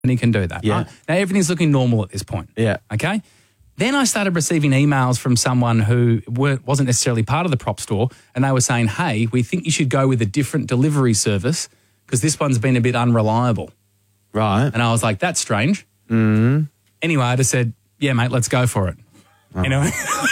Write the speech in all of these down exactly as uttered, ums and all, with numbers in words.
and he can do that. Yeah. Right? Now, everything's looking normal at this point. Yeah. Okay? Then I started receiving emails from someone who weren't, wasn't necessarily part of the prop store, and they were saying, hey, we think you should go with a different delivery service because this one's been a bit unreliable. Right. And I was like, that's strange. Mm. Anyway, I just said, yeah, mate, let's go for it. Oh. You know?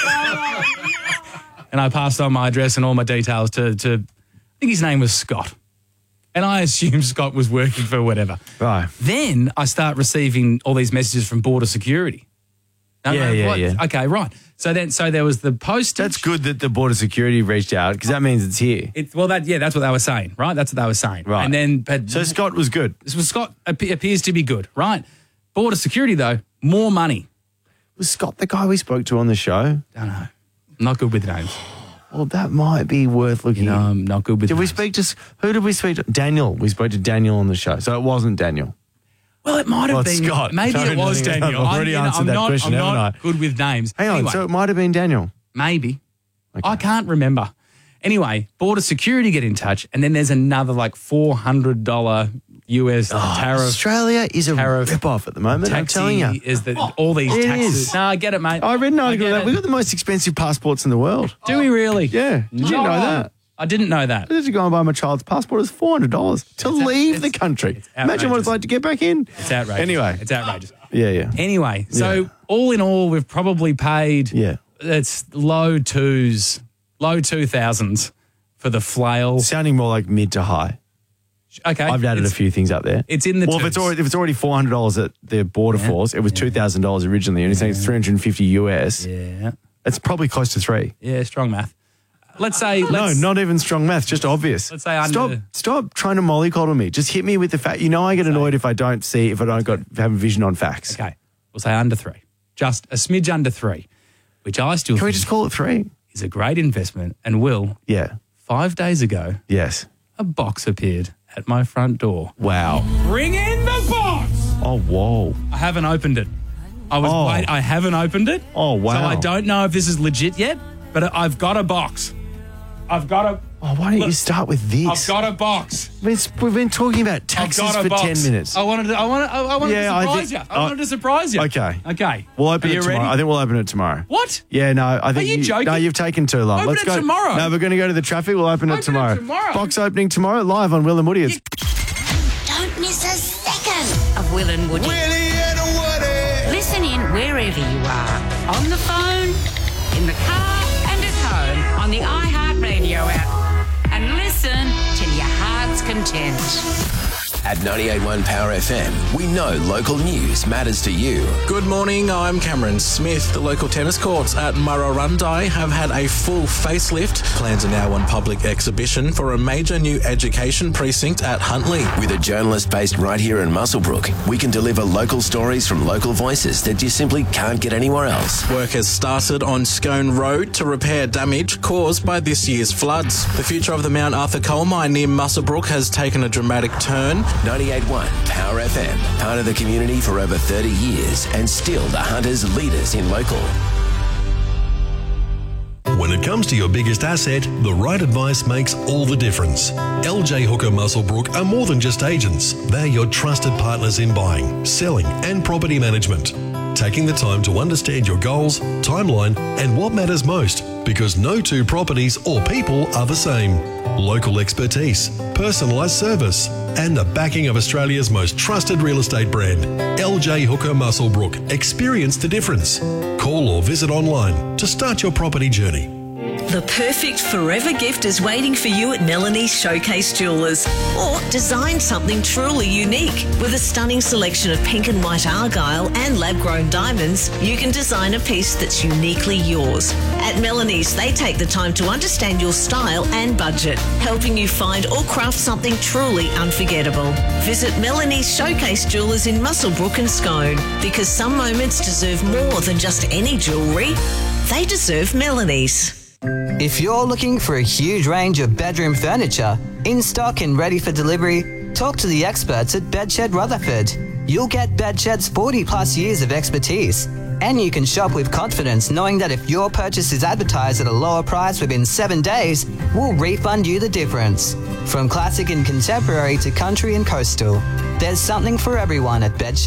And I passed on my address and all my details to, to, I think his name was Scott. And I assumed Scott was working for whatever. Right. Then I start receiving all these messages from Border Security. And Yeah, I'm like, yeah, what? yeah. Okay, right. So then, so there was the postage. That's good that the Border Security reached out because that means it's here. It, well, that yeah, that's what they were saying, right? That's what they were saying. Right. And then, but So Scott was good. this was Scott ap- appears to be good, right? Border Security though, more money. Was Scott the guy we spoke to on the show? Don't know. I'm not good with names. Well, that might be worth looking You know, at. I'm not good with. Did we names. speak to, who did we speak to? Daniel. We spoke to Daniel on the show. So it wasn't Daniel. Well, it might have Well, it's been. Scott. Maybe No, it was nothing- Daniel. I've already I'm, you know, answered I'm that not, question, I'm haven't not I? good with names. Hang on. Anyway, So it might have been Daniel. maybe. I can't remember. Anyway, Border Security get in touch, and then there's another like four hundred dollars U S tariff. Australia is a tariff rip-off at the moment, I'm Taxi telling you. is that all these It taxes. is. No, I get it, mate. I read an article get that it. we've got the most expensive passports in the world. Do we really? Yeah. Did you know that? I didn't know that. I had to go and buy my child's passport. It's four hundred dollars to It's- leave the it's- country. it's Imagine what it's outrageous. like to get back in. It's outrageous. Anyway. It's outrageous. Yeah, yeah. Anyway, so Yeah. all in all, we've probably paid. Yeah. It's low twos, low two thousands for the flail. Sounding more like mid to high. Okay, I've added it's, a few things up there. It's in the well, twos. if it's already if it's already four hundred dollars at the border force, it was two thousand dollars originally, and he's saying it's three hundred and fifty U S. Yeah, It's probably close to three. yeah, strong math. Let's say No, let's, not even strong math, just obvious. Let's say under- stop, stop trying to mollycoddle me. Just hit me with the fact. You know, I get annoyed if I don't see, if I don't got have a vision on facts. Okay, we'll say under three, just a smidge under three, which I still Can we think just call it three? is a great investment. And Will, Yeah. five days ago, Yes. a box appeared at my front door. Wow. Bring in the box. Oh, whoa. I haven't opened it. I was Oh. wait, I haven't opened it. Oh, wow. So I don't know if this is legit yet, but I've got a box. I've got a. Oh, why don't you Look, start with this? I've got a box. We've we've been talking about I've taxes got a for box. ten minutes. I wanted to. I wanted. I, I wanted Yeah, to I surprise think- you. I uh, wanted to surprise you. Okay. Okay. We'll open Are it you tomorrow. ready? I think we'll open it tomorrow. What? Yeah, no, I think you joking? No, you've taken too long. Open Let's it go tomorrow. No, we're going to go to the traffic. We'll open, Open it it tomorrow. tomorrow. Box opening tomorrow, live on Will and Woody. It's Don't miss a second of Will and Woody. Willie and Woody. Listen in wherever you are. On the phone, in the car, and at home on the iHeartRadio app. And listen till your heart's content. At ninety-eight point one Power F M, we know local news matters to you. Good morning, I'm Cameron Smith. The local tennis courts at Murrurundi have had a full facelift. Plans are now on public exhibition for a major new education precinct at Huntley. With a journalist based right here in Muswellbrook, we can deliver local stories from local voices that you simply can't get anywhere else. Work has started on Scone Road to repair damage caused by this year's floods. The future of the Mount Arthur coal mine near Muswellbrook has taken a dramatic turn. ninety-eight point one Power F M, part of the community for over thirty years and still the Hunters' leaders in local. When it comes to your biggest asset, the right advice makes all the difference. L J Hooker Muswellbrook are more than just agents. They're your trusted partners in buying, selling and property management. Taking the time to understand your goals, timeline and what matters most, because no two properties or people are the same. Local expertise, personalised service and the backing of Australia's most trusted real estate brand. L J Hooker Muswellbrook. Experience the difference. Call or visit online to start your property journey. The perfect forever gift is waiting for you at Melanie's Showcase Jewellers. Or design something truly unique. With a stunning selection of pink and white argyle and lab-grown diamonds, you can design a piece that's uniquely yours. At Melanie's, they take the time to understand your style and budget, helping you find or craft something truly unforgettable. Visit Melanie's Showcase Jewellers in Muswellbrook and Scone, because some moments deserve more than just any jewellery. They deserve Melanie's. If you're looking for a huge range of bedroom furniture, in stock and ready for delivery, talk to the experts at Bedshed Rutherford. You'll get Bedshed's forty plus years of expertise, and you can shop with confidence knowing that if your purchase is advertised at a lower price within seven days, we'll refund you the difference. From classic and contemporary to country and coastal, there's something for everyone at Bedshed.